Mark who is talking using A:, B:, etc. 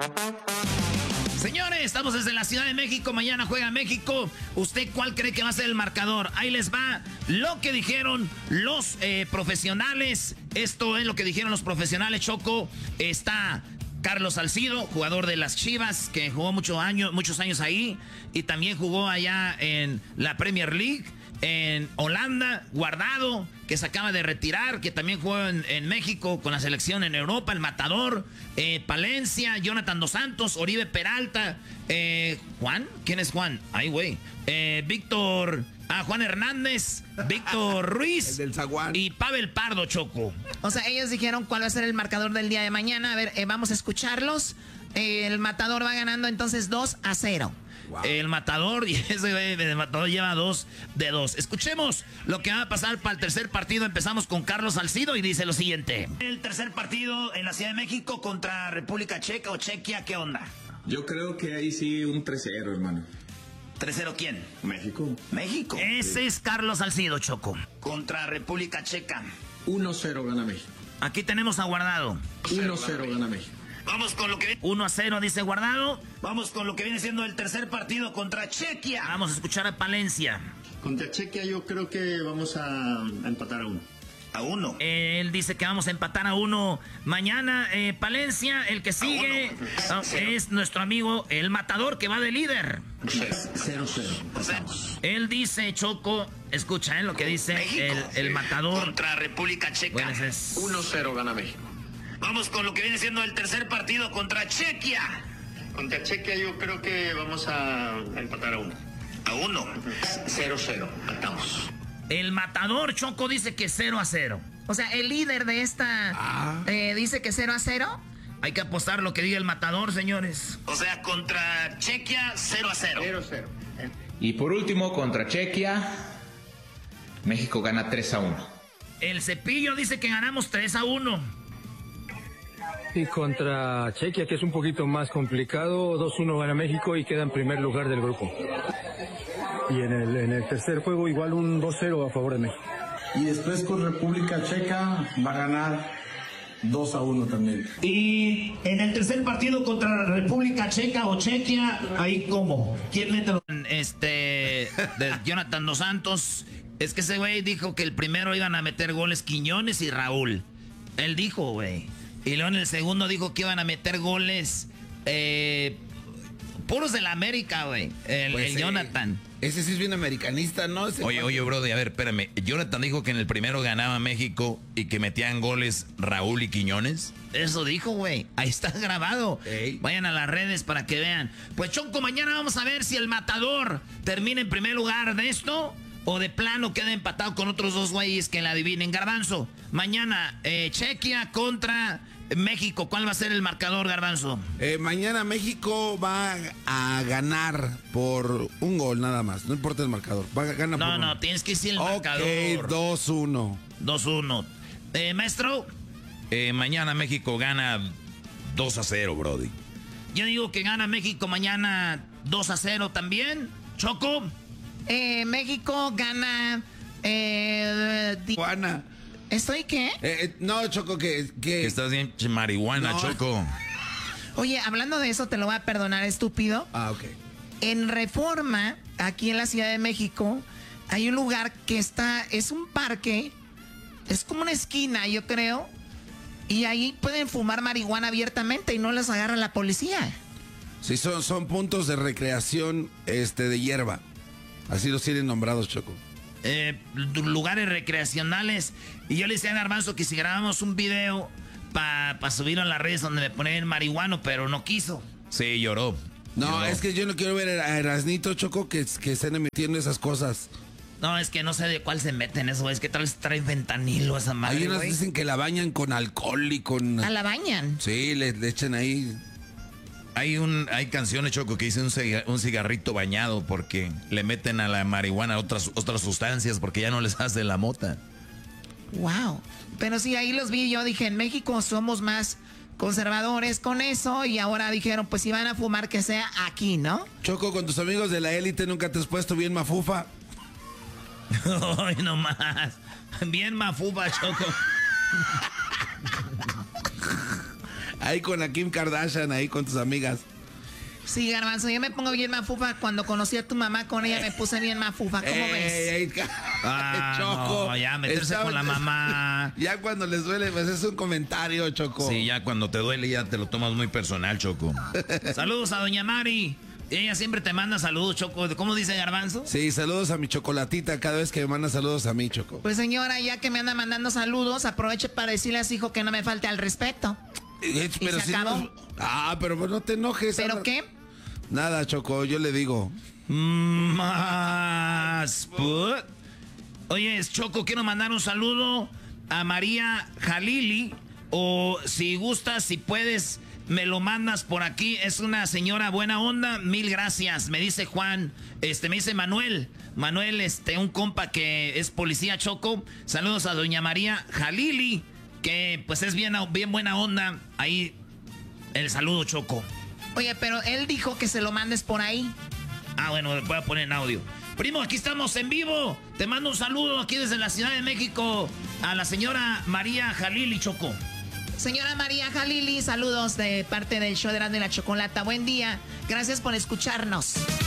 A: Señores, estamos desde la Ciudad de México. Mañana juega México. ¿Usted cuál cree que va a ser el marcador? Ahí les va lo que dijeron los profesionales. Esto es lo que dijeron los profesionales, Choco. Está Carlos Salcido, jugador de las Chivas, que jugó muchos años ahí. Y también jugó allá en la Premier League. En Holanda, Guardado, que se acaba de retirar, que también jugó en México con la selección en Europa, el Matador, Palencia, Jonathan Dos Santos, Oribe Peralta, Juan, ¿quién es Juan? Ay, güey. Víctor, Juan Hernández, Víctor Ruiz
B: el del Zaguán.
A: Y Pavel Pardo, Choco.
C: O sea, ellos dijeron cuál va a ser el marcador del día de mañana. A ver, vamos a escucharlos. El Matador va ganando entonces 2-0.
A: Wow. El Matador, y el Matador lleva 2-2. Escuchemos lo que va a pasar para el tercer partido. Empezamos con Carlos Salcido y dice lo siguiente. El tercer partido en la Ciudad de México contra República Checa o Chequia, ¿qué onda?
D: Yo creo que ahí sí un 3-0, hermano.
A: ¿3-0 quién?
D: México.
A: México. Ese es Carlos Salcido, Choco. Contra República Checa.
D: 1-0 gana México.
A: Aquí tenemos a Guardado.
D: 1-0 gana México.
A: Vamos con lo que... 1-0 dice Guardado. Vamos con lo que viene siendo el tercer partido contra Chequia. Vamos a escuchar a Palencia.
E: Contra Chequia yo creo que vamos a empatar a 1.
A: A 1. Él dice que vamos a empatar a 1 mañana. Palencia, el que sigue es nuestro amigo el Matador, que va de líder.
E: 0-0.
A: Él dice, Choco, escucha lo que dice México, el Matador.
F: Contra República Checa.
A: Bueno, es...
D: 1-0 gana México.
F: Vamos con lo que viene siendo el tercer partido contra Chequia.
E: Contra Chequia yo creo que vamos a empatar a 1.
F: A 1.
E: 0-0. Empatamos.
A: El Matador, Choco, dice que 0-0.
C: O sea, el líder de esta dice que 0-0.
A: Hay que apostar lo que diga el Matador, señores.
F: O sea, contra Chequia, 0-0.
E: 0-0.
G: Y por último, contra Chequia, México gana 3-1.
A: El Cepillo dice que ganamos 3-1.
H: Y contra Chequia, que es un poquito más complicado, 2-1 gana México y queda en primer lugar del grupo. Y en el tercer juego igual un 2-0 a favor de México.
I: Y después con República Checa va a ganar 2-1 también.
A: Y en el tercer partido contra República Checa o Chequia, ahí cómo. ¿Quién mete de Jonathan Dos Santos? Es que ese güey dijo que el primero iban a meter goles Quiñones y Raúl. Él dijo, güey. Y luego en el segundo dijo que iban a meter goles puros de la América, güey. El Jonathan.
B: Ese sí es bien americanista, ¿no?
J: Oye, brody, a ver, espérame. Jonathan dijo que en el primero ganaba México y que metían goles Raúl y Quiñones.
A: Eso dijo, güey. Ahí está grabado. Ey. Vayan a las redes para que vean. Pues, Chonco, mañana vamos a ver si el Matador termina en primer lugar de esto o de plano queda empatado con otros dos güeyes que la adivinen. Garbanzo, mañana Chequia contra México. ¿Cuál va a ser el marcador, Garbanzo?
B: Mañana México va a ganar por un gol nada más. No importa el marcador. Va a ganar por
A: No, tienes que decir el marcador.
B: Ok, 2-1.
A: 2-1. Maestro.
J: Mañana México gana 2-0, brody.
A: Yo digo que gana México mañana 2-0 también. Choco.
C: México gana...
B: Juana.
C: ¿Estoy qué?
B: No, Choco, que...
J: Estás bien marihuana, no. Choco.
C: Oye, hablando de eso, te lo voy a perdonar, estúpido.
B: Ok.
C: En Reforma, aquí en la Ciudad de México, hay un lugar que es un parque, es como una esquina, yo creo, y ahí pueden fumar marihuana abiertamente y no les agarra la policía.
B: Sí, son puntos de recreación de hierba. Así los tienen nombrados, Choco.
A: Lugares recreacionales. Y yo le decía a Garbanzo que si grabamos un video para subirlo a las redes donde me ponen marihuano, pero no quiso.
J: Sí, lloró.
B: No, es que yo no quiero ver a Erasnito, Choco, que estén emitiendo esas cosas.
A: No, es que no sé de cuál se meten eso, es que tal vez trae fentanilo esa madre.
B: Hay unas dicen que la bañan con alcohol y con...
C: ¿A la bañan?
B: Sí, le echan ahí...
J: Hay canciones, Choco, que dicen un cigarrito bañado porque le meten a la marihuana otras sustancias porque ya no les hace la mota.
C: Wow. Pero sí, ahí los vi, yo dije, en México somos más conservadores con eso y ahora dijeron, pues si van a fumar que sea aquí, ¿no?
B: Choco, con tus amigos de la élite nunca te has puesto bien mafufa.
A: Ay, no más. Bien mafufa, Choco.
B: Ahí con la Kim Kardashian, ahí con tus amigas.
C: Sí, Garbanzo, yo me pongo bien mafufa. Cuando conocí a tu mamá, con ella me puse bien mafufa. ¿Cómo ves?
B: Choco.
A: No, ya meterse con la mamá.
B: Ya cuando les duele, pues es un comentario, Choco.
J: Sí, ya cuando te duele ya te lo tomas muy personal, Choco.
A: Saludos a doña Mari. Ella siempre te manda saludos, Choco. ¿Cómo dice Garbanzo?
B: Sí, saludos a mi chocolatita cada vez que me manda saludos a mí, Choco.
C: Pues señora, ya que me anda mandando saludos, aproveche para decirle a su hijo que no me falte al respeto.
B: Pero
C: se acabó.
B: Pero pues no te enojes.
C: ¿Pero qué?
B: Nada, Choco, yo le digo.
A: Más. Oye, Choco, quiero mandar un saludo a María Jalili. O si gustas, si puedes, me lo mandas por aquí. Es una señora buena onda. Mil gracias. Me dice Juan. Me dice Manuel. Manuel, un compa que es policía, Choco. Saludos a doña María Jalili, que pues es bien buena onda. Ahí el saludo, Choco.
C: Oye, pero él dijo que se lo mandes por ahí.
A: Bueno, voy a poner en audio. Primo, aquí estamos en vivo. Te mando un saludo aquí desde la Ciudad de México a la señora María Jalili, Choco.
C: Señora María Jalili, saludos de parte del show de Erasmo y la Chocolata. Buen día. Gracias por escucharnos.